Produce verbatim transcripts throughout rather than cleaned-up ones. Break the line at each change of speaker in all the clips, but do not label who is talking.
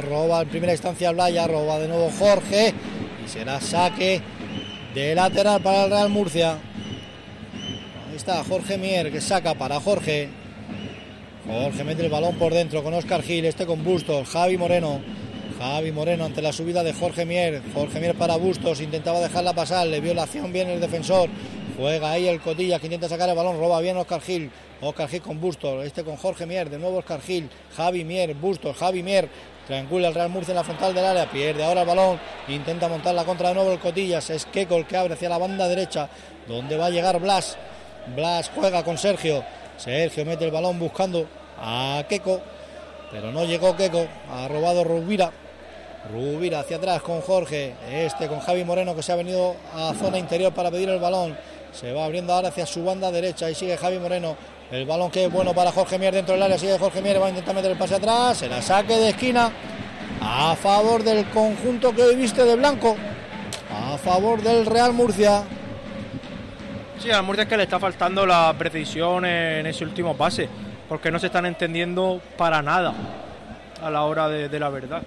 roba en primera instancia Blaya, roba de nuevo Jorge y será saque de lateral para el Real Murcia. Ahí está Jorge Mier, que saca para Jorge. Jorge mete el balón por dentro con Óscar Gil, este con Bustos, Javi Moreno. Javi Moreno ante la subida de Jorge Mier. Jorge Mier para Bustos, intentaba dejarla pasar, le vio la acción bien el defensor. Juega ahí el Cotillas que intenta sacar el balón, roba bien Óscar Gil. Óscar Gil con Bustos, este con Jorge Mier, de nuevo Óscar Gil, Javi Mier, Bustos, Javi Mier. Triangula el Real Murcia en la frontal del área, pierde ahora el balón, intenta montar la contra de nuevo el Cotillas. Es Keco el que abre hacia la banda derecha, donde va a llegar Blas. Blas juega con Sergio. Sergio mete el balón buscando a Keco, pero no llegó Keco, ha robado Rubira. Rubira hacia atrás con Jorge, este con Javi Moreno que se ha venido a zona interior para pedir el balón, se va abriendo ahora hacia su banda derecha y sigue Javi Moreno, el balón que es bueno para Jorge Mier dentro del área, sigue Jorge Mier, va a intentar meter el pase atrás, será saque de esquina a favor del conjunto que hoy viste de blanco, a favor del Real Murcia.
Sí, al Murcia es que le está faltando la precisión en ese último pase, porque no se están entendiendo para nada a la hora de, de la verdad.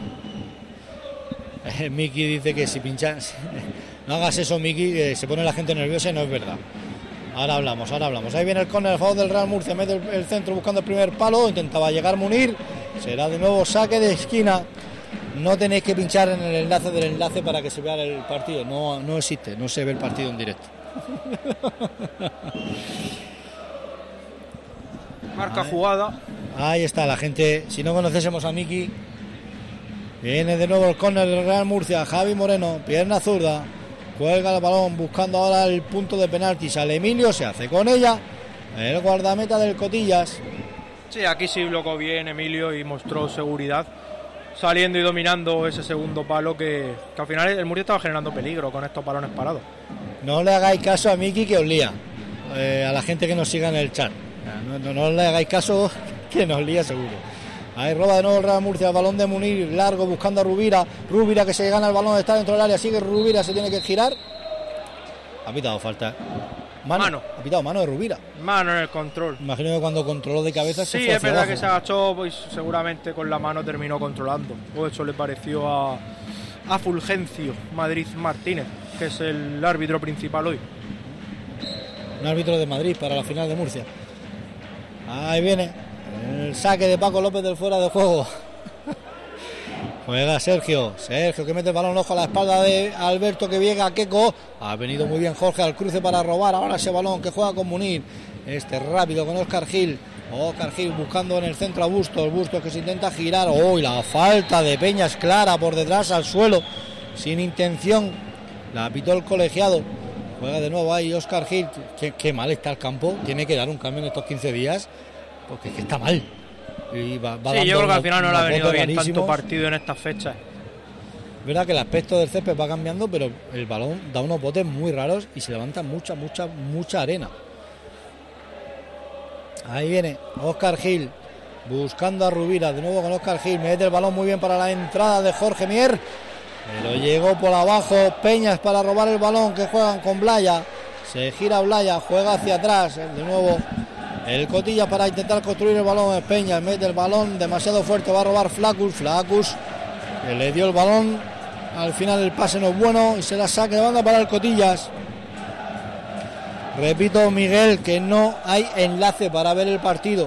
Miki dice que si pinchas, no hagas eso, Miki, que se pone la gente nerviosa y no es verdad. Ahora hablamos, ahora hablamos. Ahí viene el córner a favor del Real Murcia, mete el, el centro buscando el primer palo, intentaba llegar Munir, será de nuevo saque de esquina. No tenéis que pinchar en el enlace del enlace para que se vea el partido, no, no existe, no se ve el partido en directo.
Marca ahí, jugada.
Ahí está la gente, si no conocésemos a Miki. Viene de nuevo el córner del Real Murcia, Javi Moreno, pierna zurda, cuelga el balón buscando ahora el punto de penalti, sale Emilio, se hace con ella, el guardameta del Cotillas.
Sí, aquí sí bloqueó bien Emilio y mostró seguridad, saliendo y dominando ese segundo palo que, que al final el Murcia estaba generando peligro con estos balones parados.
No le hagáis caso a Miki que os lía, eh, a la gente que nos siga en el chat, no, no, no le hagáis caso que nos lía seguro. Ahí roba de nuevo el Real Murcia, el balón de Munir, largo buscando a Rubira, Rubira que se gana el balón, está dentro del área, sigue Rubira, se tiene que girar. Ha pitado falta. Mano. mano. Ha pitado mano de Rubira.
Mano en el control.
Imagino que cuando controló de cabeza se
sí,
fue
es verdad
abajo.
Que se agachó, pues seguramente con la mano terminó controlando. O eso le pareció a, a Fulgencio Madrid Martínez, que es el árbitro principal hoy.
Un árbitro de Madrid para la final de Murcia. Ahí viene el saque de Paco López del fuera de juego. Juega Sergio, Sergio que mete el balón ojo a la espalda de Alberto que llega a Keco. Ha venido muy bien Jorge al cruce para robar ahora ese balón que juega con Munir. Este rápido con Óscar Gil. Óscar Gil buscando en el centro a Bustos. Bustos que se intenta girar. ¡Oh! Y la falta de Peñas clara por detrás al suelo. Sin intención. La pitó el colegiado. Juega de nuevo ahí Óscar Gil. Qué, qué mal está el campo. Tiene que dar un cambio en estos quince días. Porque es que está mal. Y va, va
sí, yo creo que al final no le ha venido bien
rarísimos.
Tanto partido en estas fechas.
Es verdad que el aspecto del césped va cambiando, pero el balón da unos botes muy raros y se levanta mucha, mucha, mucha arena. Ahí viene Óscar Gil buscando a Rubira, de nuevo con Óscar Gil, mete el balón muy bien para la entrada de Jorge Mier, pero llegó por abajo Peñas para robar el balón, que juegan con Blaya, se gira Blaya, juega hacia atrás, de nuevo el Cotilla para intentar construir el balón, es Peñas, mete el balón demasiado fuerte, va a robar Flacus, Flacus que le dio el balón, al final el pase no es bueno y se la saque de banda para el Cotillas. Repito, Miguel, que no hay enlace para ver el partido.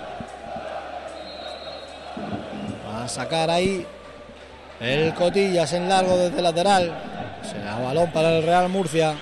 Va a sacar ahí el Cotillas en largo desde lateral, será balón para el Real Murcia.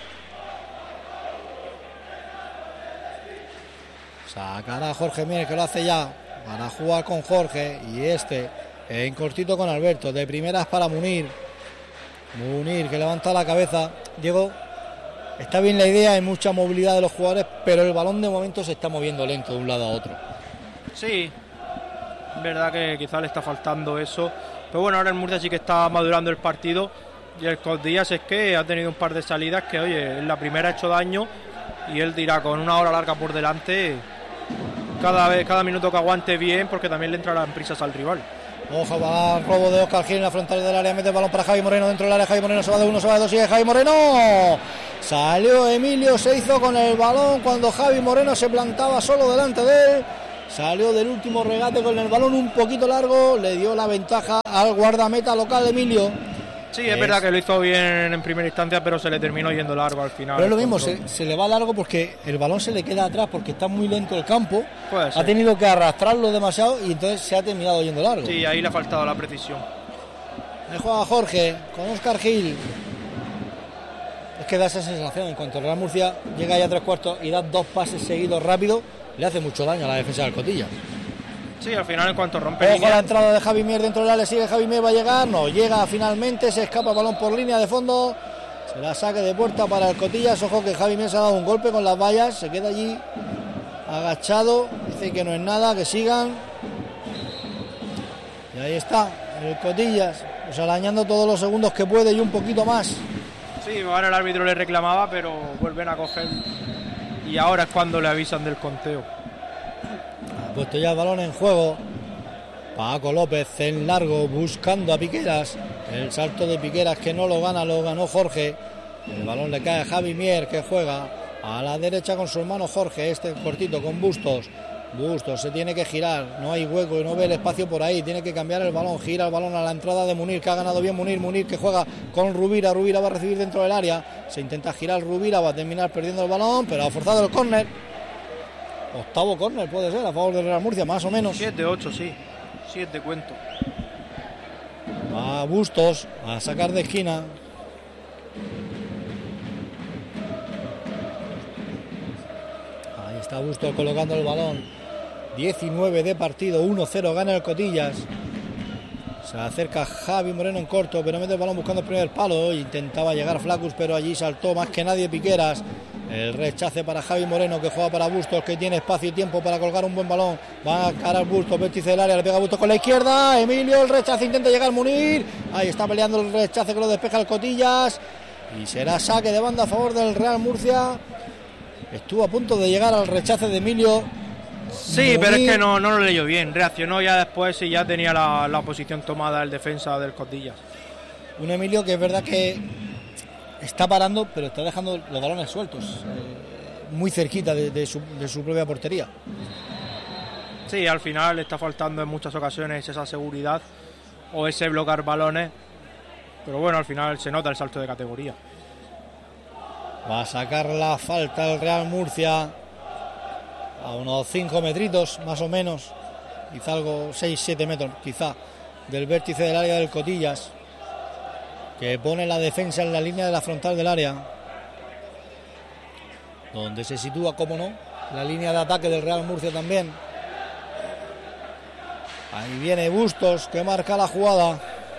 Sacará Jorge Mier, que lo hace ya para jugar con Jorge, y este en cortito con Alberto, de primeras para Munir. Munir que levanta la cabeza. Diego, está bien la idea, hay mucha movilidad de los jugadores, pero el balón de momento se está moviendo lento de un lado a otro.
Sí, es verdad que quizás le está faltando eso, pero bueno, ahora el Murcia sí que está madurando el partido, y el Cotillas es que ha tenido un par de salidas que, oye, en la primera ha hecho daño, y él dirá, con una hora larga por delante, cada vez, cada minuto que aguante bien, porque también le entrarán prisas al rival.
Ojo, va el robo de Óscar Gil en la frontal del área, mete el balón para Javi Moreno dentro del área, Javi Moreno se va de uno, se va de dos, sigue Javi Moreno, salió Emilio, se hizo con el balón cuando Javi Moreno se plantaba solo delante de él, Salió del último regate con el balón un poquito largo, le dio la ventaja al guardameta local Emilio.
Sí, es, es verdad que lo hizo bien en primera instancia, pero se le terminó yendo largo al final.
Pero es lo mismo, se, se le va largo porque el balón se le queda atrás porque está muy lento el campo.
Puede ser.
Ha tenido que arrastrarlo demasiado y entonces se ha terminado yendo largo.
Sí, ahí le ha faltado la precisión.
Le juega Jorge con Óscar Gil. Es que da esa sensación, en cuanto el Real Murcia llega ya a tres cuartos y da dos pases seguidos rápidos, le hace mucho daño a la defensa del Cotilla.
Sí, al final en cuanto rompe
Ojo
línea...
la entrada de Javi Mier dentro del área, sigue Javi Mier, va a llegar, no, llega finalmente, se escapa el balón por línea de fondo, será saque de puerta para el Cotillas. Ojo que Javi Mier se ha dado un golpe con las vallas, se queda allí agachado, dice que no es nada, que sigan. Y ahí está, el Cotillas, pues arañando todos los segundos que puede y un poquito más.
Sí, ahora el árbitro le reclamaba, pero vuelven a coger y ahora es cuando le avisan del conteo.
Ha puesto ya el balón en juego Paco López en largo buscando a Piqueras, el salto de Piqueras que no lo gana, lo ganó Jorge. El balón le cae a Javi Mier, que juega a la derecha con su hermano Jorge, este cortito con Bustos. Bustos se tiene que girar, no hay hueco y no ve el espacio por ahí, tiene que cambiar el balón, gira el balón a la entrada de Munir, que ha ganado bien Munir, Munir que juega con Rubira, Rubira va a recibir dentro del área, se intenta girar Rubira, va a terminar perdiendo el balón, pero ha forzado el córner. Octavo córner puede ser a favor del Real Murcia, más o menos.
siete ocho, sí, siete cuento.
A Bustos a sacar de esquina. Ahí está Bustos colocando el balón. diecinueve de partido, uno cero gana el Cotillas. Se acerca Javi Moreno en corto, pero mete el balón buscando el primer palo. Intentaba llegar Flacus, pero allí saltó más que nadie Piqueras. El rechace para Javi Moreno, que juega para Bustos, que tiene espacio y tiempo para colgar un buen balón. Va a cara al Bustos, vértice del área, le pega a Bustos con la izquierda. Emilio, el rechace, intenta llegar Munir. Ahí está peleando el rechace que lo despeja el Cotillas. Y será saque de banda a favor del Real Murcia. Estuvo a punto de llegar al rechace de Emilio.
Sí,
Munir,
pero es que no, no lo leyó bien. Reaccionó ya después y ya tenía la, la posición tomada el defensa del Cotillas.
Un Emilio que es verdad que está parando, pero está dejando los balones sueltos, eh, muy cerquita de, de, su, de su propia portería.
Sí, al final le está faltando en muchas ocasiones esa seguridad o ese bloquear balones. Pero bueno, al final se nota el salto de categoría.
Va a sacar la falta el Real Murcia a unos cinco metritos más o menos, quizá algo seis siete metros quizá del vértice del área del Cotillas, que pone la defensa en la línea de la frontal del área, donde se sitúa, como no, la línea de ataque del Real Murcia también. Ahí viene Bustos, que marca la jugada.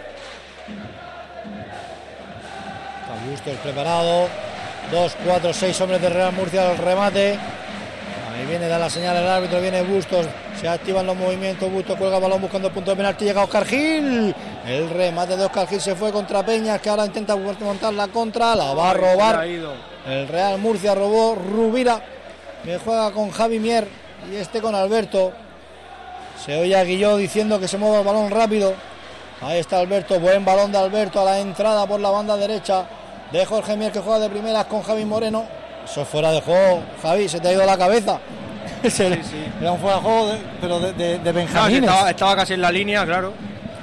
Está Bustos preparado. Dos, cuatro, seis hombres del Real Murcia al remate. Ahí viene, da la señal el árbitro, viene Bustos, se activan los movimientos, Bustos cuelga el balón buscando el punto de penalti, llega Óscar Gil, el remate de Óscar Gil se fue contra Peñas, que ahora intenta montar la contra, la va a robar, el Real Murcia robó Rubira, que juega con Javi Mier y este con Alberto, se oye a Guilló diciendo que se mueva el balón rápido, ahí está Alberto, buen balón de Alberto a la entrada por la banda derecha de Jorge Mier, que juega de primeras con Javi Moreno. Eso es fuera de juego, Javi, se te ha ido la cabeza. Sí, sí. Era un fuera de juego, de, pero de, de, de Benjamines.
No, estaba, estaba casi en la línea, claro.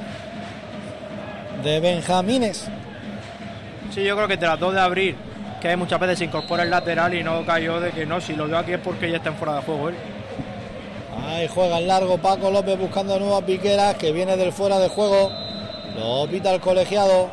De Benjamines.
Sí, yo creo que trató de abrir, que muchas veces se incorpora el lateral y no cayó de que no, si lo veo aquí es porque ya está en fuera de juego él.
Ahí juega el largo Paco López buscando nuevas Piqueras, que viene del fuera de juego. Lo pita el colegiado.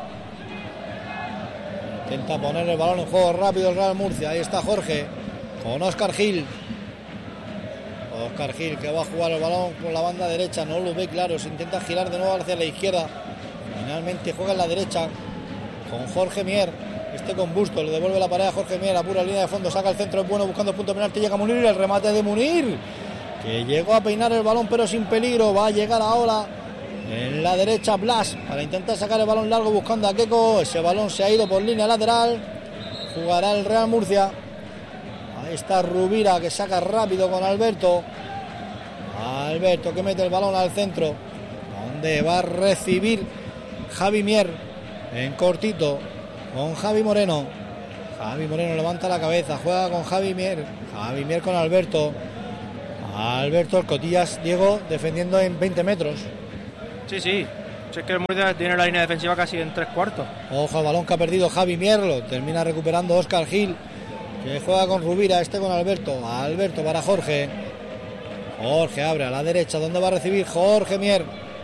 Intenta poner el balón en juego rápido el Real Murcia. Ahí está Jorge con Óscar Gil. Óscar Gil, que va a jugar el balón por la banda derecha. No lo ve claro. Se intenta girar de nuevo hacia la izquierda. Finalmente juega en la derecha con Jorge Mier. Este con Bustos. Le devuelve la pared a Jorge Mier. A pura línea de fondo. Saca el centro. Es bueno buscando el punto penalti. Llega Munir. El remate de Munir, que llegó a peinar el balón pero sin peligro. Va a llegar ahora en la derecha Blas para intentar sacar el balón largo buscando a Keko. Ese balón se ha ido por línea lateral. Jugará el Real Murcia. Ahí está Rubira, que saca rápido con Alberto. Alberto, que mete el balón al centro, donde va a recibir Javi Mier en cortito con Javi Moreno. Javi Moreno levanta la cabeza, juega con Javi Mier. Javi Mier con Alberto. Alberto, el Cotillas, Diego, defendiendo en veinte metros.
Sí, sí. Si es que el Murcia tiene la línea defensiva casi en tres cuartos.
Ojo al balón que ha perdido Javi Mierlo. Termina recuperando Óscar Gil, que juega con Rubira, este con Alberto. Alberto para Jorge. Jorge abre a la derecha. ¿Dónde va a recibir Jorge Mier?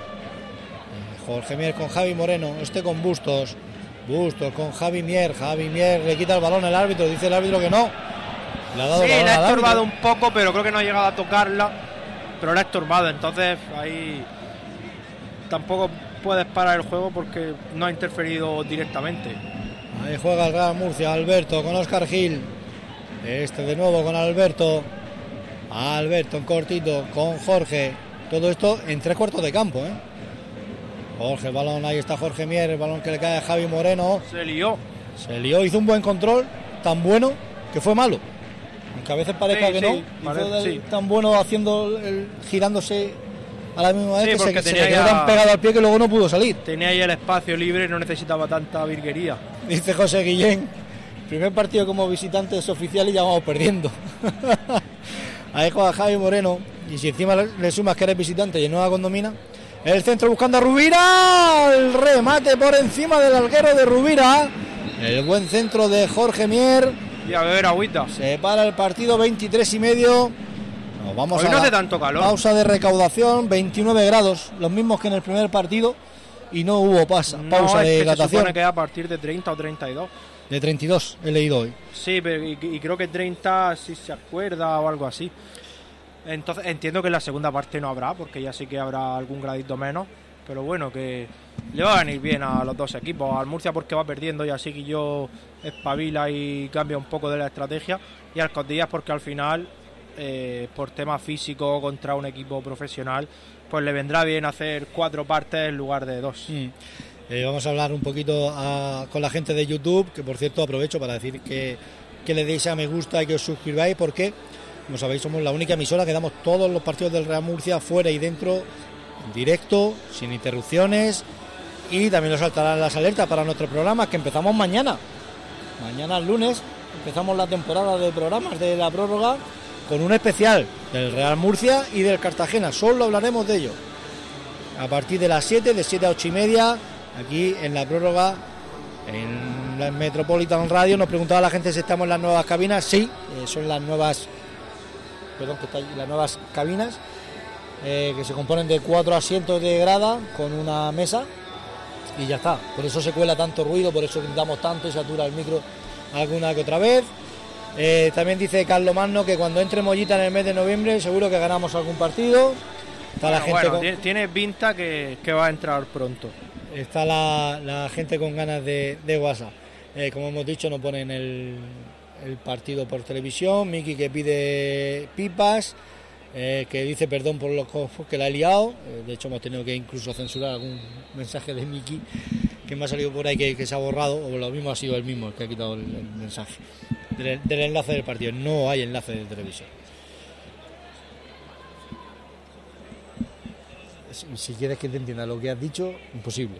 Jorge Mier con Javi Moreno. Este con Bustos. Bustos con Javi Mier. Javi Mier le quita el balón al árbitro. Dice el árbitro que no. Le ha dado
sí,
el balón
le ha
al
estorbado
árbitro.
un poco, pero creo que no ha llegado a tocarla. Pero le ha estorbado. Entonces ahí tampoco puedes parar el juego porque no ha interferido directamente.
Ahí juega el Real Murcia. Alberto con Óscar Gil. Este de nuevo con Alberto. Alberto en cortito con Jorge. Todo esto en tres cuartos de campo, ¿eh? Jorge, el balón, ahí está Jorge Mier, el balón que le cae a Javi Moreno.
Se lió.
Se lió, hizo un buen control, tan bueno que fue malo. Aunque a veces parezca
sí,
que
sí,
no.
parece,
Hizo del,
sí.
tan bueno haciendo el, girándose a la misma vez
Sí,
que se,
porque
se
tenía
le quedó
ya-
tan pegado al pie que luego no pudo salir.
Tenía ahí el espacio libre y no necesitaba tanta virguería.
Dice José Guillén, primer partido como visitante es oficial y ya vamos perdiendo. Ahí juega Javi Moreno, y si encima le, le sumas que eres visitante y no la condomina. El centro buscando a Rubira, el remate por encima del alguero de Rubira. El buen centro de Jorge Mier.
Y a beber agüita.
Se para el partido, veintitrés y medio. Nos vamos
Hoy
a
no
la
hace tanto calor.
pausa de recaudación, veintinueve grados, los mismos que en el primer partido. Y no hubo pasa,
No,
pausa
es
de
que se
hidratación.
supone que es a partir de treinta o treinta y dos.
De treinta y dos, he leído hoy.
Sí, pero y, y creo que treinta si se acuerda o algo así. Entonces entiendo que en la segunda parte no habrá, porque ya sí que habrá algún gradito menos. Pero bueno, que le va a venir bien a los dos equipos. Al Murcia porque va perdiendo y así que yo espabila y cambia un poco de la estrategia. Y al Cotillas porque al final, eh, por tema físico contra un equipo profesional, pues le vendrá bien hacer cuatro partes en lugar de dos.
Mm. Eh, vamos a hablar un poquito a, con la gente de YouTube, que por cierto aprovecho para decir que, que le deis a me gusta y que os suscribáis, porque como sabéis somos la única emisora que damos todos los partidos del Real Murcia fuera y dentro, en directo, sin interrupciones, y también nos saltarán las alertas para nuestros programas que empezamos mañana. Mañana el lunes empezamos la temporada de programas de la prórroga con un especial del Real Murcia y del Cartagena. Solo hablaremos de ello a partir de las siete, de siete a ocho y media, aquí en la prórroga, en la Metropolitan Radio. Nos preguntaba la gente si estamos en las nuevas cabinas. Sí, eh, son las nuevas, perdón, que está ahí, las nuevas cabinas, eh, que se componen de cuatro asientos de grada con una mesa y ya está. Por eso se cuela tanto ruido, por eso gritamos tanto y satura el micro alguna que otra vez. Eh, también dice Carlos Magno que cuando entre Mollita en el mes de noviembre seguro que ganamos algún partido. Está la
Bueno,
gente
bueno,
con,
tiene, tiene pinta que, que va a entrar pronto.
está la, la gente con ganas de, de WhatsApp. Eh, como hemos dicho, no ponen el, el partido por televisión. Miki que pide pipas, eh, que dice perdón por lo que la ha liado. Eh, de hecho hemos tenido que incluso censurar algún mensaje de Miki que me ha salido por ahí que, que se ha borrado, o lo mismo ha sido el mismo el que ha quitado el, el mensaje del, del enlace del partido. No hay enlace de televisión. Si, si quieres que te entienda lo que has dicho, imposible.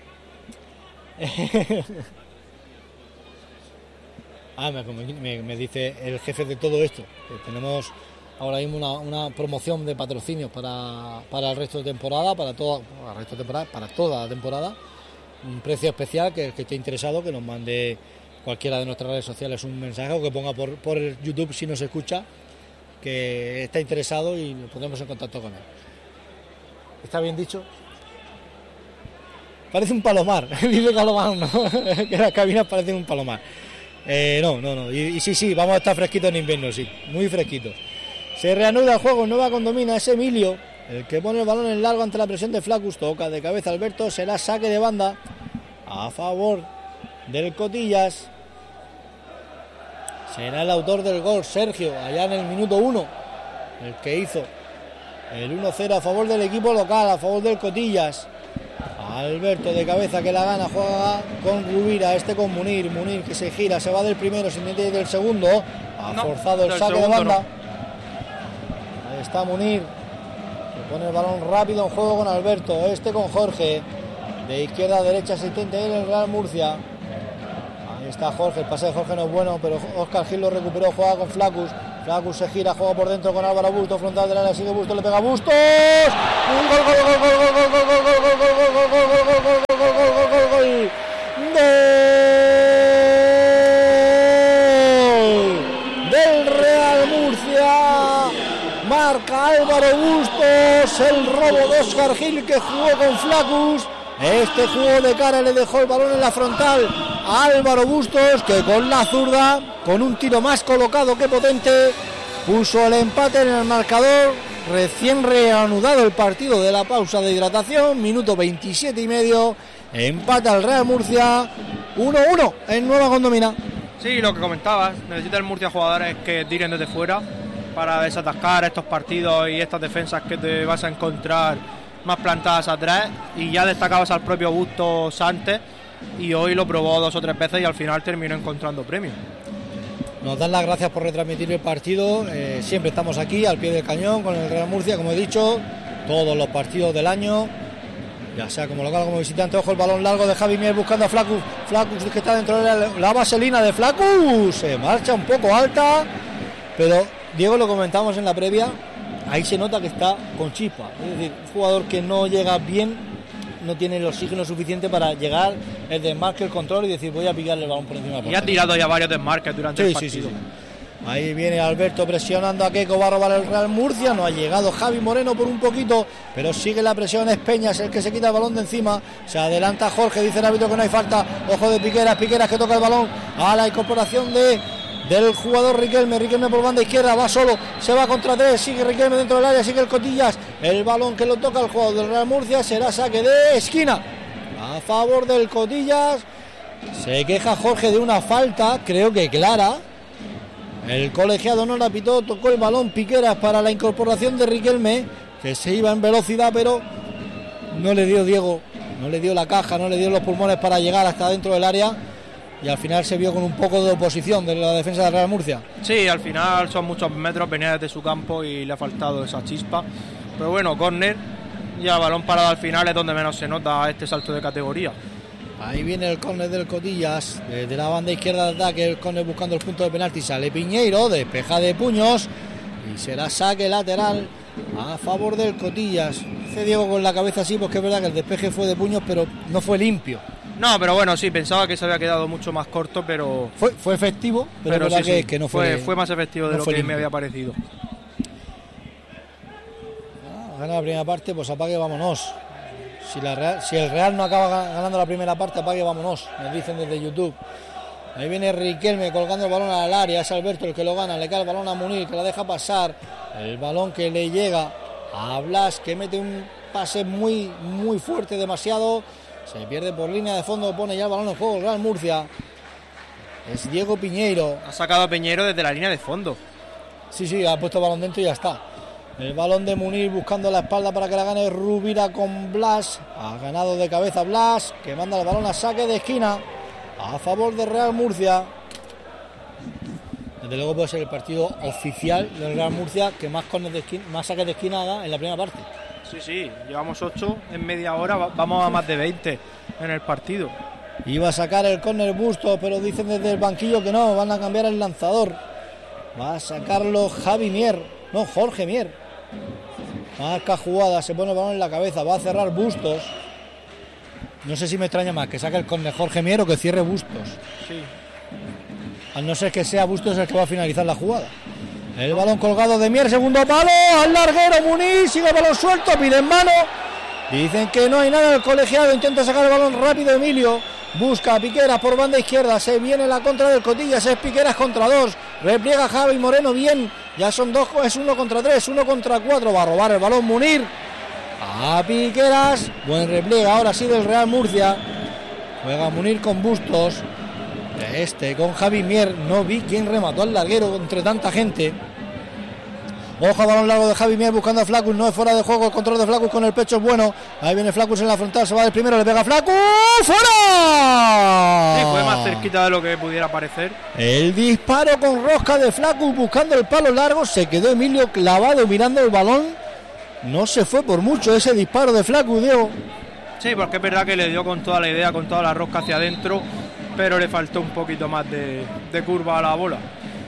Ah, me, me, me dice el jefe de todo esto que tenemos ahora mismo una, una promoción de patrocinios para, para el resto de temporada, para toda, para el resto de temporada, para toda la temporada, un precio especial, que el que esté interesado que nos mande cualquiera de nuestras redes sociales un mensaje o que ponga por, por YouTube si nos escucha que está interesado y nos pondremos en contacto con él. ¿Está bien dicho? Parece un palomar, dice Palomar, ¿no? Que las cabinas parecen un palomar. Eh, no, no, no. Y, y sí, sí, vamos a estar fresquitos en invierno, sí, muy fresquitos. Se reanuda el juego, nueva condomina, es Emilio, el que pone el balón en largo ante la presión de Flacus. Toca de cabeza Alberto, será saque de banda a favor del Cotillas. Será el autor del gol, Sergio, allá en el minuto uno, el que hizo el uno cero a favor del equipo local, a favor del Cotillas. Alberto de cabeza que la gana, juega con Rubira, este con Munir, Munir que se gira, se va del primero, sin ir del segundo, ha
No,
forzado el
del
saque de
segundo
banda.
no.
Ahí está Munir, que pone el balón rápido en juego con Alberto, este con Jorge, de izquierda a derecha se intenta ir el Real Murcia. Ahí está Jorge, el pase de Jorge no es bueno, pero Óscar Gil lo recuperó, juega con Flacus, Flacus se gira, juega por dentro con Álvaro Bustos, frontal del área, sigue Bustos, le pega Bustos. Un gol, gol, gol, gol, gol, gol, gol, gol, gol, gol, gol, gol, gol, gol, gol, gol, gol, gol, gol. Del Real Murcia, marca Álvaro Bustos, el robo de Óscar Gil que jugó con Flacus. Este juego de cara le dejó el balón en la frontal a Álvaro Bustos, que con la zurda, con un tiro más colocado que potente, puso el empate en el marcador. Recién reanudado el partido de la pausa de hidratación, minuto veintisiete y medio, empata el Real Murcia, uno uno en Nueva Condomina.
Sí, lo que comentabas, necesita el Murcia jugadores que tiren desde fuera para desatascar estos partidos y estas defensas que te vas a encontrar más plantadas atrás, y ya destacabas al propio Bustos antes y hoy lo probó dos o tres veces y al final terminó encontrando premios.
Nos dan las gracias por retransmitir el partido, eh, siempre estamos aquí al pie del cañón con el Real Murcia, como he dicho, todos los partidos del año, ya sea como local como visitante. Ojo el balón largo de Javi Mier buscando a Flacus, Flacus que está dentro de la, la vaselina de Flacus, se marcha un poco alta, pero Diego, lo comentamos en la previa, ahí se nota que está con chispa, es decir, un jugador que no llega bien, no tiene el oxígeno suficiente para llegar, el desmarque, el control y decir voy a picarle el balón por encima.
Y ha tirado ya varios desmarques durante
sí,
el partido.
Sí, sí, sí. Ahí viene Alberto presionando a Keiko, va a robar el Real Murcia, no ha llegado Javi Moreno por un poquito, pero sigue la presión, es Peñas el que se quita el balón de encima, se adelanta Jorge, dice el árbitro que no hay falta, ojo de Piqueras, Piqueras que toca el balón a la incorporación de del jugador Riquelme, Riquelme por banda izquierda, va solo, se va contra tres, sigue Riquelme dentro del área, sigue el Cotillas, el balón que lo toca el jugador del Real Murcia, será saque de esquina a favor del Cotillas. Se queja Jorge de una falta, creo que clara, el colegiado no la pitó, tocó el balón Piqueras para la incorporación de Riquelme, que se iba en velocidad, pero no le dio Diego, no le dio la caja, no le dio los pulmones para llegar hasta dentro del área. Y al final se vio con un poco de oposición de la defensa del Real Murcia.
Sí, al final son muchos metros, venía desde su campo y le ha faltado esa chispa. Pero bueno, córner, y el balón parado al final es donde menos se nota este salto de categoría.
Ahí viene el córner del Cotillas, desde la banda izquierda de ataque, el córner buscando el punto de penalti, sale Piñeiro, despeja de puños y será saque lateral a favor del Cotillas. Dice Diego con la cabeza así, porque es verdad que el despeje fue de puños, pero no fue limpio.
No, pero bueno, sí, pensaba que se había quedado mucho más corto, pero...
Fue, fue efectivo, pero,
pero
es verdad
sí,
que,
sí.
que no fue...
Fue, fue más efectivo de
no
lo que
limpio.
me había parecido.
Ah, gana la primera parte, pues apague, vámonos. Si, la Real, si el Real no acaba ganando la primera parte, apague, vámonos, nos dicen desde YouTube. Ahí viene Riquelme colgando el balón al área, es Alberto el que lo gana, le cae el balón a Munir, que la deja pasar. El balón que le llega a Blas, que mete un pase muy, muy fuerte, demasiado... Se pierde por línea de fondo, pone ya el balón en juego el Real Murcia. Es Diego Piñeiro.
Ha sacado a Piñeiro desde la línea de fondo.
Sí, sí, ha puesto el balón dentro y ya está. El balón de Munir buscando la espalda para que la gane Rubira con Blas. Ha ganado de cabeza Blas, que manda el balón a saque de esquina a favor de Real Murcia. Desde luego puede ser el partido oficial del Real Murcia que más, de esquina, más saques de esquina haga en la primera parte.
Sí, sí, llevamos ocho en media hora, vamos a más de veinte en el partido.
Iba a sacar el córner Bustos, pero dicen desde el banquillo que no, van a cambiar el lanzador. Va a sacarlo Javi Mier, no, Jorge Mier. Marca jugada, se pone el balón en la cabeza, va a cerrar Bustos. No sé si me extraña más que saque el córner Jorge Mier o que cierre Bustos.
Sí.
Al no ser que sea Bustos el que va a finalizar la jugada. El balón colgado de Mier, segundo palo, al larguero Muniz, sigue el balón suelto, pide en mano. Dicen que no hay nada, el colegiado intenta sacar el balón rápido Emilio. Busca a Piqueras por banda izquierda, se viene la contra del Cotillas, es Piqueras contra dos. Repliega Javi Moreno bien, ya son dos, es uno contra tres, uno contra cuatro. Va a robar el balón Munir a Piqueras. Buen repliega ahora sí del Real Murcia. Juega Munir con Bustos. Este con Javi Mier, no vi quién remató al larguero entre tanta gente. Ojo, balón largo de Javi Mier buscando a Flacus, no es fuera de juego, el control de Flacus con el pecho es bueno. Ahí viene Flacus en la frontal, se va del primero, le pega a Flacus, ¡fuera!
Sí, fue más cerquita de lo que pudiera parecer.
El disparo con rosca de Flacus buscando el palo largo, se quedó Emilio clavado mirando el balón. No se fue por mucho ese disparo de Flacus, Diego.
Sí, porque es verdad que le dio con toda la idea, con toda la rosca hacia adentro, pero le faltó un poquito más de, de curva a la bola.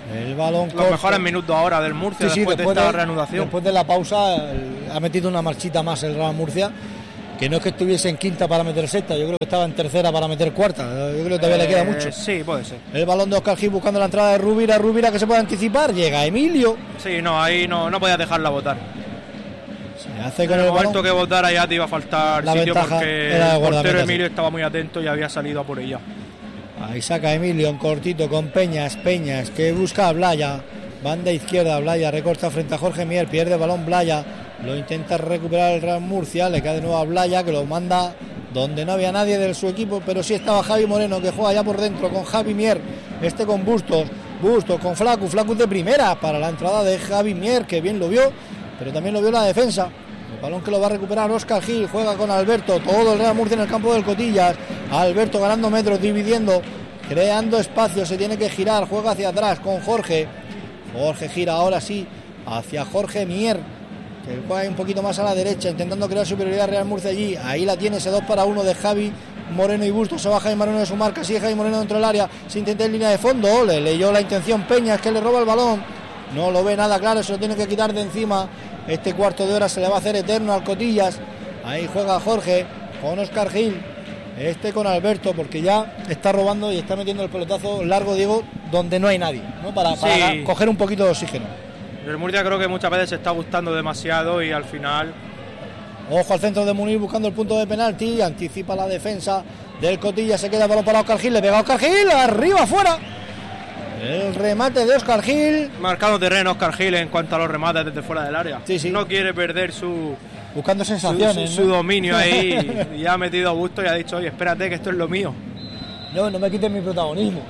El balón
Los
corto.
mejores minutos ahora del Murcia,
Sí, sí,
después,
después
de esta
de,
reanudación.
Después de la pausa el, ha metido una marchita más el Real Murcia, que no es que estuviese en quinta para meter sexta, yo creo que estaba en tercera para meter cuarta, yo creo que todavía
Eh,
le queda mucho.
Sí, puede ser.
El balón de Óscar Gil buscando la entrada de Rubira, Rubira que se puede anticipar, llega Emilio.
Sí, no, ahí no, no podía dejarla votar.
Se hace con
En
el,
el momento
balón.
que votara ya te iba a faltar
La
sitio
ventaja
porque
era de
el portero
guardameta,
Emilio
sí.
estaba muy atento y había salido a por ella.
Ahí saca Emilio en cortito con Peñas, Peñas que busca a Blaya, banda izquierda, Blaya recorta frente a Jorge Mier, pierde el balón Blaya, lo intenta recuperar el Real Murcia, le cae de nuevo a Blaya que lo manda donde no había nadie de su equipo, pero sí estaba Javi Moreno que juega ya por dentro con Javi Mier, este con Bustos, Bustos con Flacu, Flacu de primera para la entrada de Javi Mier que bien lo vio, pero también lo vio la defensa. El balón que lo va a recuperar Óscar Gil, juega con Alberto, todo el Real Murcia en el campo del Cotillas, Alberto ganando metros, dividiendo, creando espacio, se tiene que girar, juega hacia atrás con Jorge, Jorge gira ahora sí hacia Jorge Mier, que juega un poquito más a la derecha, intentando crear superioridad Real Murcia allí, ahí la tiene ese dos para uno de Javi Moreno y Bustos, se va Javi Moreno de su marca, sigue Javi Moreno dentro del área, se intenta en línea de fondo, le leyó la intención Peñas que le roba el balón, no lo ve nada claro, se lo tiene que quitar de encima. Este cuarto de hora se le va a hacer eterno al Cotillas. Ahí juega Jorge con Óscar Gil. Este con Alberto, porque ya está robando y está metiendo el pelotazo largo, Diego, donde no hay nadie, ¿no? Para,
Sí.
para coger un poquito de oxígeno.
El Murcia creo que muchas veces se está gustando demasiado y al final.
Ojo al centro de Munir buscando el punto de penalti. Anticipa la defensa del Cotillas. Se queda el balón para Óscar Gil. Le pega a Óscar Gil. Arriba, afuera. El remate de Óscar Gil.
Marcado terreno Óscar Gil en cuanto a los remates desde fuera del área.
Sí, sí.
No quiere perder su,
buscando
su,
sensaciones,
su, su
¿no?
dominio ahí. Y ha metido a gusto y ha dicho, oye, espérate que esto es lo mío.
No, no me quites mi protagonismo.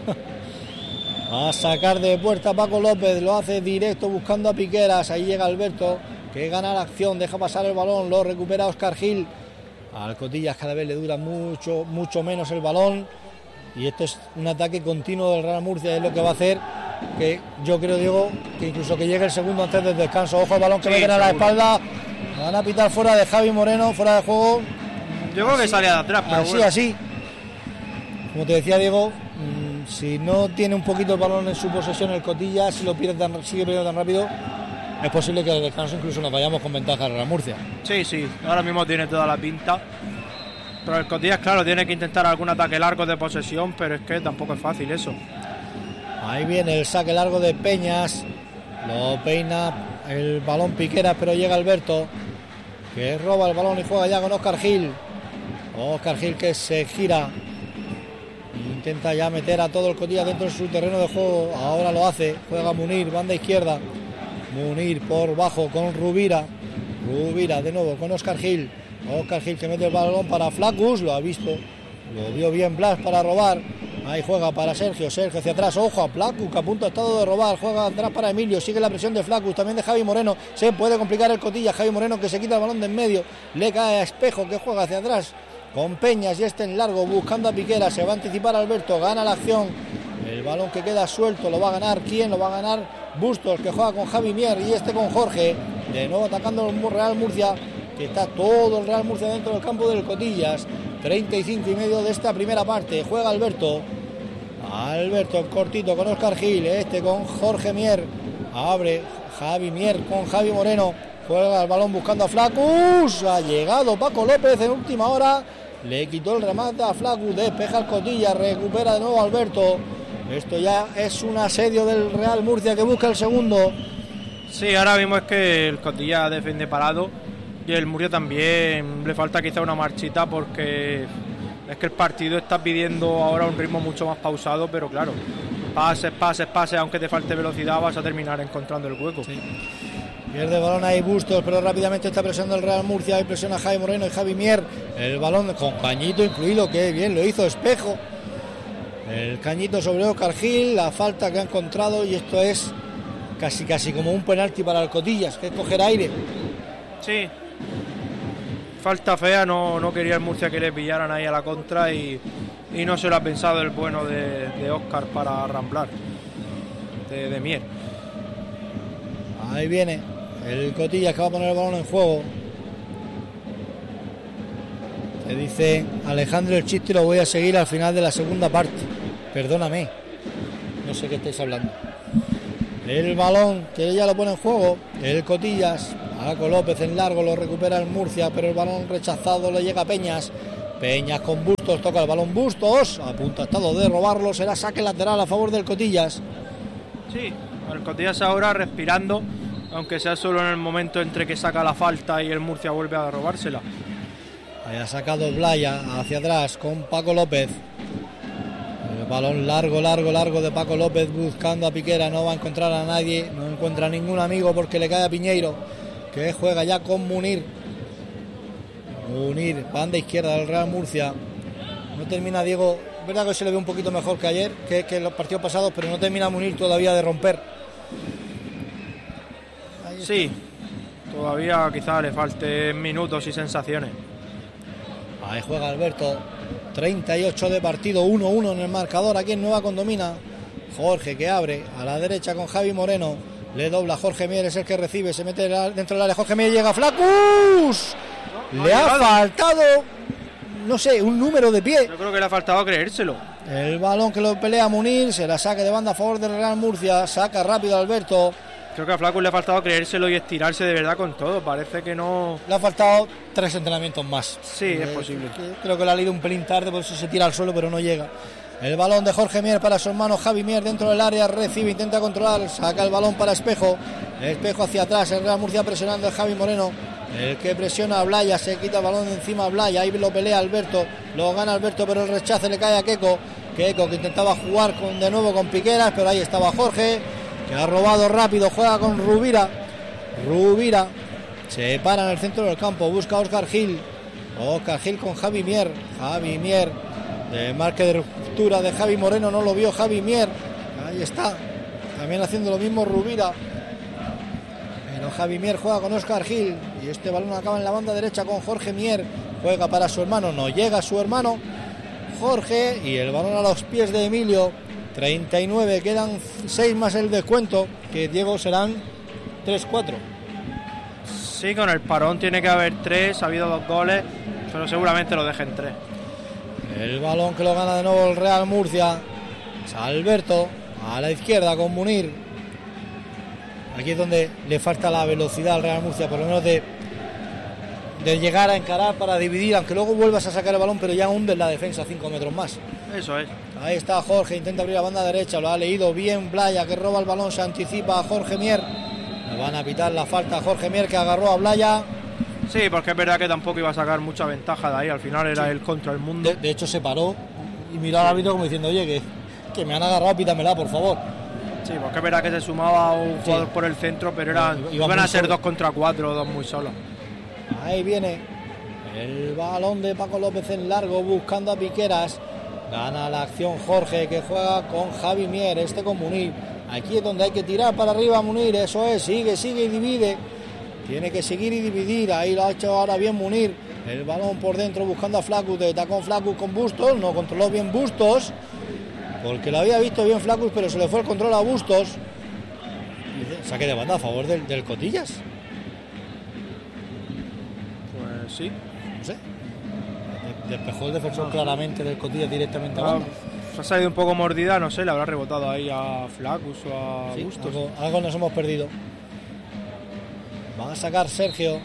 A sacar de puerta Paco López, lo hace directo buscando a Piqueras. Ahí llega Alberto, que gana la acción, deja pasar el balón, lo recupera Óscar Gil. Al Cotillas cada vez le dura mucho, mucho menos el balón. Y esto es un ataque continuo del Real Murcia, es lo que va a hacer que yo creo, Diego, que incluso que llegue el segundo antes del descanso. Ojo al balón que
Sí,
meten a la
seguro.
espalda. Van a pitar fuera de Javi Moreno, fuera de juego.
Yo creo que salía de atrás, pero
Así,
bueno.
así. Como te decía, Diego, mmm, si no tiene un poquito el balón en su posesión el Cotillas, si lo pierde tan, sigue perdiendo tan rápido, es posible que al descanso incluso nos vayamos con ventaja a Real Murcia.
Sí, sí, ahora mismo tiene toda la pinta. Pero el Cotillas, claro, tiene que intentar algún ataque largo de posesión, pero es que tampoco es fácil eso.
Ahí viene el saque largo de Peñas, lo peina el balón Piqueras, pero llega Alberto, que roba el balón y juega ya con Óscar Gil. Óscar Gil que se gira, intenta ya meter a todo el Cotillas dentro de su terreno de juego, ahora lo hace, juega Munir, banda izquierda, Munir por bajo con Rubira, Rubira de nuevo con Óscar Gil, Óscar Gil que mete el balón para Flacus, lo ha visto, lo vio bien Blas para robar, ahí juega para Sergio, Sergio hacia atrás, ojo a Flacus que a punto ha estado de robar, juega atrás para Emilio, sigue la presión de Flacus, también de Javi Moreno, se puede complicar el Cotillas, Javi Moreno que se quita el balón de en medio, le cae a Espejo que juega hacia atrás, con Peñas y este en largo buscando a Piquera, se va a anticipar Alberto, gana la acción, el balón que queda suelto lo va a ganar, ¿quién? Lo va a ganar Bustos que juega con Javi Mier y este con Jorge, de nuevo atacando el Real Murcia, que está todo el Real Murcia dentro del campo del Cotillas, treinta y cinco y medio de esta primera parte, juega Alberto, Alberto cortito con Óscar Gil, este con Jorge Mier, abre Javi Mier con Javi Moreno, juega el balón buscando a Flacus, ha llegado Paco López en última hora, le quitó el remate a Flacus, despeja el Cotillas, recupera de nuevo Alberto, esto ya es un asedio del Real Murcia que busca el segundo.
Sí, ahora mismo es que el Cotillas defiende parado y el Murcia también le falta quizá una marchita porque es que el partido está pidiendo ahora un ritmo mucho más pausado, pero claro, pases, pases, pases, aunque te falte velocidad vas a terminar encontrando el hueco.
Sí. Pierde el balón ahí Bustos, pero rápidamente está presionando el Real Murcia, ahí presiona Javi Moreno y Javi Mier, el balón con cañito incluido, que bien lo hizo Espejo, el cañito sobre Óscar Gil, la falta que ha encontrado y esto es casi casi como un penalti para el Cotillas, que es coger aire.
Sí, falta fea, no, no quería el Murcia que le pillaran ahí a la contra y, y no se lo ha pensado el bueno de, de Óscar para arramblar, de, de Mier.
Ahí viene el Cotillas que va a poner el balón en juego. Te dice Alejandro el chiste y lo voy a seguir al final de la segunda parte. Perdóname, no sé qué estáis hablando. el balón que ya lo pone en juego el Cotillas. Paco López en largo, lo recupera el Murcia, pero el balón rechazado le llega a Peñas. Peñas con Bustos, toca el balón Bustos, a punto ha estado de robarlo, será saque lateral a favor del Cotillas.
Sí, el Cotillas ahora respirando, aunque sea solo en el momento entre que saca la falta y el Murcia vuelve a robársela.
Ahí ha sacado Blaya hacia atrás con Paco López. El balón largo, largo, largo de Paco López buscando a Piquera, no va a encontrar a nadie, no encuentra ningún amigo porque le cae a Piñeiro, que juega ya con Munir. Munir, banda izquierda del Real Murcia. No termina Diego, es verdad que se le ve un poquito mejor que ayer, que, que en los partidos pasados, pero no termina Munir todavía de romper.
Sí, todavía quizás le falten minutos y sensaciones.
Ahí juega Alberto, treinta y ocho de partido, uno uno en el marcador aquí en Nueva Condomina. Jorge que abre a la derecha con Javi Moreno, le dobla Jorge Mier, es el que recibe, se mete dentro del área, Jorge Mier, llega Flacus, no, no le ha faltado, no sé, un número de pie.
Yo creo que le ha faltado creérselo.
El balón que lo pelea Munir, se la saca de banda a favor del Real Murcia, saca rápido Alberto.
Creo que a Flacus le ha faltado creérselo y estirarse de verdad con todo. Parece que no...
Le ha faltado tres entrenamientos más.
Sí, eh, es posible.
Creo que le ha leído un pelín tarde, por eso se tira al suelo, pero no llega. El balón de Jorge Mier para su hermano Javi Mier dentro del área. Recibe, intenta controlar, saca el balón para Espejo. Espejo hacia atrás, el Real Murcia presionando a Javi Moreno. El que presiona a Blaya, se quita el balón de encima a Blaya. Ahí lo pelea Alberto, lo gana Alberto, pero el rechace le cae a Keco. Keco que intentaba jugar con, de nuevo con Piqueras, pero ahí estaba Jorge, que ha robado rápido, juega con Rubira. Rubira se para en el centro del campo, busca a Óscar Gil. Óscar Gil con Javi Mier. Javi Mier, de marque de ruptura de Javi Moreno, no lo vio Javi Mier. Ahí está, también haciendo lo mismo Rubira. Pero Javi Mier juega con Óscar Gil y este balón acaba en la banda derecha con Jorge Mier. Juega para su hermano, no llega su hermano Jorge y el balón a los pies de Emilio. treinta y nueve, quedan seis más el descuento, que Diego serán tres cuatro.
Sí, con el parón tiene que haber tres, ha habido dos goles, pero seguramente lo dejen tres.
El balón que lo gana de nuevo el Real Murcia. Es Alberto a la izquierda con Munir. Aquí es donde le falta la velocidad al Real Murcia, por lo menos de, de llegar a encarar para dividir, aunque luego vuelvas a sacar el balón, pero ya hundes la defensa cinco metros más.
Eso es.
Ahí está Jorge, intenta abrir la banda derecha, lo ha leído bien Blaya, que roba el balón, se anticipa a Jorge Mier. Le van a pitar la falta a Jorge Mier, que agarró a Blaya.
Sí, porque es verdad que tampoco iba a sacar mucha ventaja de ahí, al final era sí. el contra el mundo.
De, de hecho se paró y miró al árbitro como diciendo, oye, que, que me han agarrado, pítamela, por favor.
Sí, porque es verdad que se sumaba un jugador sí. por el centro, pero eran, iba iban a ser solo. dos contra cuatro, dos muy solos.
Ahí viene el balón de Paco López en largo, buscando a Piqueras. Gana la acción Jorge, que juega con Javi Mier, este con Munir. Aquí es donde hay que tirar para arriba Munir, eso es, sigue, sigue y divide. Tiene que seguir y dividir, ahí lo ha hecho ahora bien Munir. El balón por dentro buscando a Flacus, de tacón Flacus con Bustos, no controló bien Bustos, porque lo había visto bien Flacus, pero se le fue el control a Bustos. Saque de banda a favor del, del Cotillas.
Pues sí.
No sé. Despejó el defensor claramente del Cotillas directamente a banda.
Ha salido un poco mordida, no sé, le habrá rebotado ahí a Flacus o a
sí,
Bustos.
Algo, algo nos hemos perdido. Va a sacar Sergio.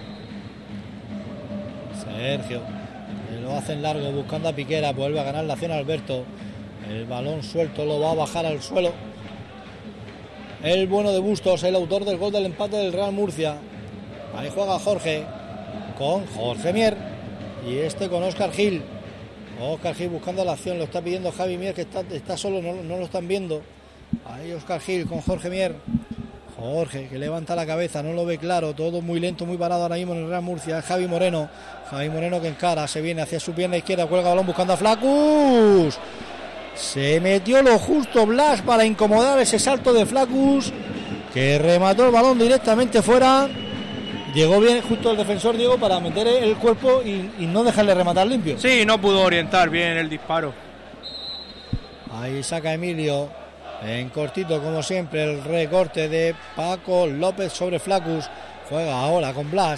Sergio. Lo hace en largo buscando a Piquera. Vuelve a ganar la acción Alberto. El balón suelto lo va a bajar al suelo. El bueno de Bustos, el autor del gol del empate del Real Murcia. Ahí juega Jorge con Jorge Mier. Y este con Óscar Gil. Óscar Gil buscando la acción. Lo está pidiendo Javi Mier, que está, está solo, no, no lo están viendo. Ahí Óscar Gil con Jorge Mier. Jorge que levanta la cabeza, no lo ve claro, todo muy lento, muy parado ahora mismo en el Real Murcia. Es Javi Moreno, Javi Moreno que encara, se viene hacia su pierna izquierda, cuelga el balón buscando a Flacus. Se metió lo justo Blas para incomodar ese salto de Flacus, que remató el balón directamente fuera. Llegó bien justo el defensor Diego para meter el cuerpo y, y no dejarle rematar limpio.
Sí, no pudo orientar bien el disparo.
Ahí saca Emilio. En cortito, como siempre, el recorte de Paco López sobre Flacus. Juega ahora con Blas.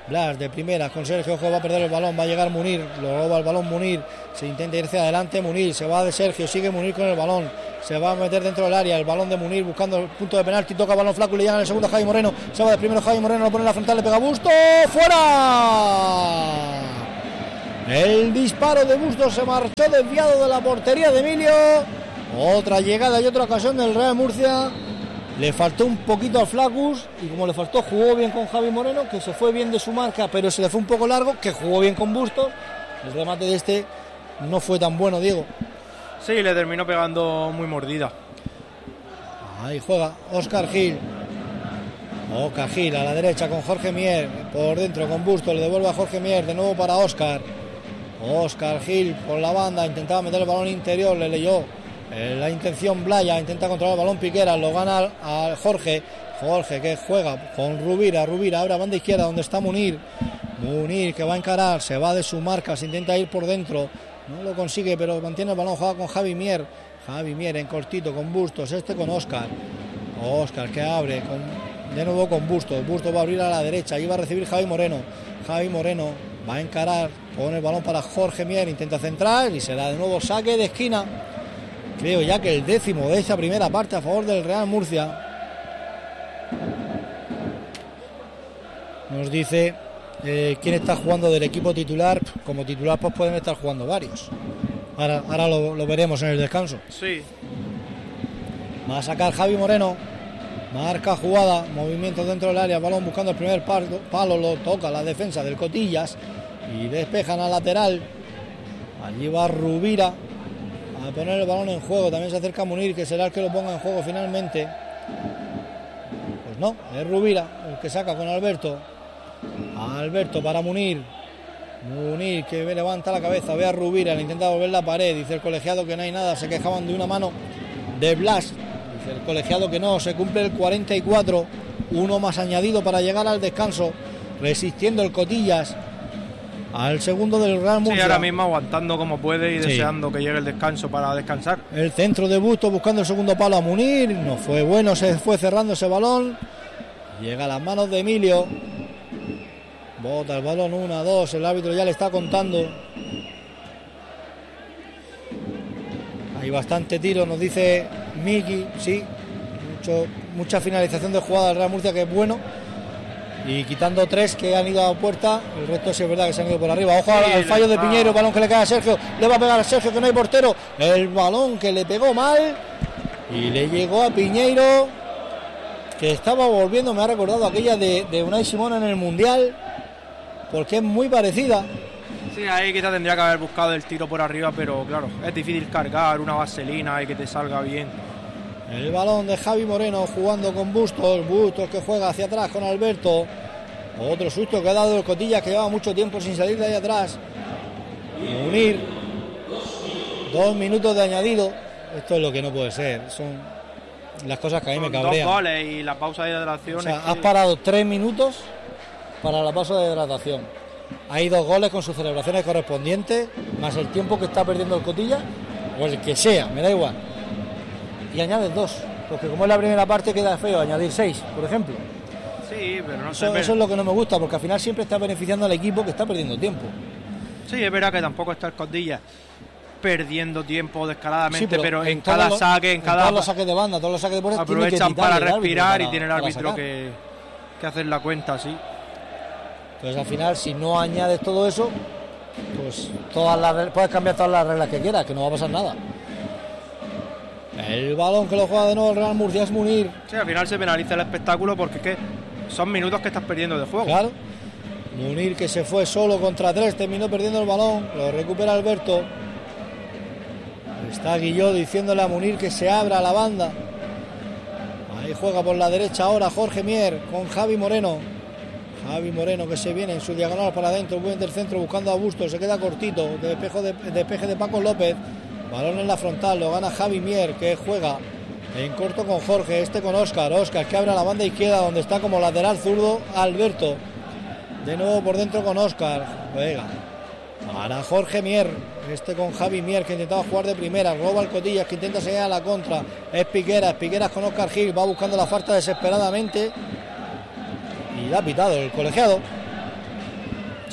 Blas de primera con Sergio, ojo, va a perder el balón, va a llegar Munir, lo roba el balón Munir, se intenta irse adelante Munir, se va de Sergio, sigue Munir con el balón, se va a meter dentro del área, el balón de Munir buscando el punto de penalti, toca el balón flaco y le llega en el segundo a Javi Moreno, se va de primero Javi Moreno, lo pone en la frontal, le pega a Bustos, ¡fuera! El disparo de Bustos se marchó desviado de la portería de Emilio. Otra llegada y otra ocasión del Real Murcia. Le faltó un poquito al Flacus y como le faltó jugó bien con Javi Moreno, que se fue bien de su marca pero se le fue un poco largo, que jugó bien con Bustos. El remate de este no fue tan bueno, Diego.
Sí, le terminó pegando muy mordida.
Ahí juega Óscar Gil. Óscar Gil a la derecha con Jorge Mier, por dentro con Bustos, le devuelve a Jorge Mier, de nuevo para Óscar. Óscar Gil por la banda, intentaba meter el balón interior, le leyó eh, la intención Blaya, intenta controlar el balón Piqueras, lo gana a Jorge, Jorge que juega con Rubira, Rubira ahora banda izquierda donde está Munir, Munir que va a encarar, se va de su marca, se intenta ir por dentro, no lo consigue pero mantiene el balón, juega con Javi Mier, Javi Mier en cortito con Bustos, este con Óscar, Óscar que abre con, de nuevo con Bustos, Bustos va a abrir a la derecha, y va a recibir Javi Moreno, Javi Moreno va a encarar, pone el balón para Jorge Mier, intenta centrar y será de nuevo saque de esquina. Creo ya que el décimo de esta primera parte a favor del Real Murcia. Nos dice eh, quién está jugando del equipo titular. Como titular pues pueden estar jugando varios. Ahora, ahora lo, lo veremos en el descanso.
Sí.
Va a sacar Javi Moreno. Marca jugada, movimiento dentro del área, balón buscando el primer palo, palo, lo toca la defensa del Cotillas y despejan al lateral. Allí va Rubira a poner el balón en juego, también se acerca Munir, que será el que lo ponga en juego finalmente. Pues no, es Rubira el que saca con Alberto. Alberto para Munir. Munir que levanta la cabeza, ve a Rubira, le intenta volver la pared, dice el colegiado que no hay nada, se quejaban de una mano de Blas. El colegiado que no, se cumple el cuarenta y cuatro, uno más añadido para llegar al descanso, resistiendo el Cotillas al segundo del Real Murcia.
Sí, ahora mismo aguantando como puede y
sí.
deseando que llegue el descanso para descansar.
El centro de Bustos buscando el segundo palo a Munir, no fue bueno, se fue cerrando ese balón, llega a las manos de Emilio, bota el balón, una, dos, el árbitro ya le está contando. Hay bastante tiro, nos dice Miki, sí, mucho, mucha finalización de jugada del Real Murcia, que es bueno, y quitando tres que han ido a puerta, el resto sí es verdad que se han ido por arriba. Ojo sí, al fallo de Piñeiro, balón que le cae a Sergio, le va a pegar a Sergio que no hay portero, el balón que le pegó mal y le llegó a Piñeiro, que estaba volviendo, me ha recordado aquella de, de Unai Simón en el Mundial, porque es muy parecida.
Sí, ahí quizá tendría que haber buscado el tiro por arriba, pero claro, es difícil cargar una vaselina y que te salga bien.
El balón de Javi Moreno jugando con Bustos, Bustos que juega hacia atrás con Alberto. Otro susto que ha dado el Cotillas, que lleva mucho tiempo sin salir de ahí atrás. Unir. Dos minutos de añadido. Esto es lo que no puede ser. Son las cosas que a mí me cabrean.
Dos goles y la pausa de hidratación.
O sea,
que...
has parado tres minutos para la pausa de hidratación. Hay dos goles con sus celebraciones correspondientes, más el tiempo que está perdiendo el Cotillas, o el que sea, me da igual. Y añades dos, porque como es la primera parte queda feo añadir seis, por ejemplo.
Sí, pero no
eso,
sé.
Eso es lo que no me gusta, porque al final siempre está beneficiando al equipo que está perdiendo tiempo.
Sí, es verdad que tampoco está el Cotillas perdiendo tiempo descaradamente, sí, pero, pero en, en cada
los,
saque, en, en cada...
todos los saques de banda, todos los saques de puerta,
aprovechan
tiene que
para respirar
para,
y tiene el árbitro que, que hacer la cuenta, sí.
Entonces al final, si no añades todo eso, pues todas las, puedes cambiar todas las reglas que quieras, que no va a pasar nada. El balón que lo juega de nuevo el Real Murcia es Munir.
Sí, al final se penaliza el espectáculo porque es que son minutos que estás perdiendo de juego.
Claro. Munir que se fue solo contra tres, terminó perdiendo el balón, lo recupera Alberto. Está Guilló diciéndole a Munir que se abra la banda. Ahí juega por la derecha ahora Jorge Mier con Javi Moreno. Javi Moreno que se viene en su diagonal para adentro, buen del centro buscando a Bustos, se queda cortito, despeje de, despeje de Paco López, balón en la frontal, lo gana Javi Mier que juega en corto con Jorge, este con Óscar, Óscar que abre a la banda izquierda donde está como lateral zurdo Alberto, de nuevo por dentro con Óscar, juega para Jorge Mier, este con Javi Mier que intentaba jugar de primera, roba al Cotillas que intenta seguir a la contra, es Piqueras, Piqueras con Óscar Gil, va buscando la falta desesperadamente. Y la ha pitado el colegiado.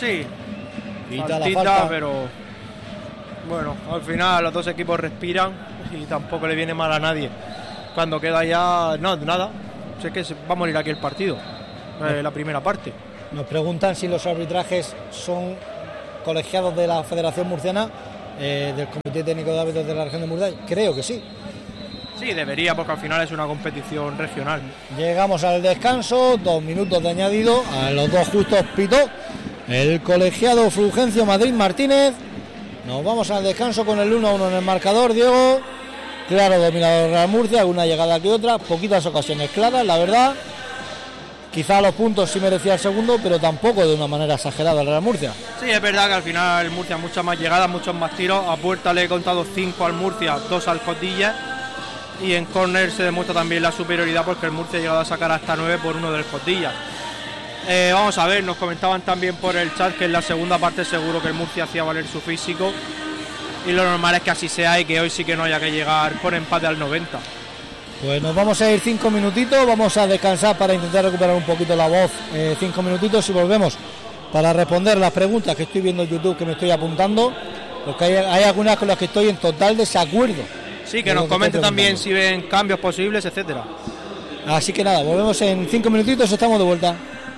Sí,
Quita la
faltita,
falta.
pero bueno, al final los dos equipos respiran y tampoco le viene mal a nadie. Cuando queda ya, no, nada, sé que se va a morir aquí el partido, eh, la primera parte.
Nos preguntan si los arbitrajes son colegiados de la Federación Murciana, eh, del Comité Técnico de Árbitros de la Región de Murcia. Creo que sí.
Sí, debería, porque al final es una competición regional.
Llegamos al descanso, dos minutos de añadido, a los dos justos pitó el colegiado Fulgencio Madrid Martínez. Nos vamos al descanso con el uno a uno en el marcador, Diego. Claro, dominador Real Murcia, alguna llegada que otra, poquitas ocasiones claras, la verdad. Quizá los puntos sí merecía el segundo, pero tampoco de una manera exagerada el Real Murcia.
Sí, es verdad que al final el Murcia muchas más llegadas, muchos más tiros. A puerta le he contado cinco al Murcia, dos al Cotilla. Y en córner se demuestra también la superioridad, porque el Murcia ha llegado a sacar hasta nueve por uno del Cotilla. Eh, vamos a ver, nos comentaban también por el chat que en la segunda parte seguro que el Murcia hacía valer su físico. Y lo normal es que así sea y que hoy sí que no haya que llegar con empate al noventa.
Pues nos vamos a ir cinco minutitos, vamos a descansar para intentar recuperar un poquito la voz, eh, cinco minutitos y volvemos para responder las preguntas que estoy viendo en YouTube, que me estoy apuntando, porque hay, hay algunas con las que estoy en total desacuerdo.
Sí, que nos comente también si ven cambios posibles, etcétera.
Así que nada, volvemos en cinco minutitos, estamos de vuelta.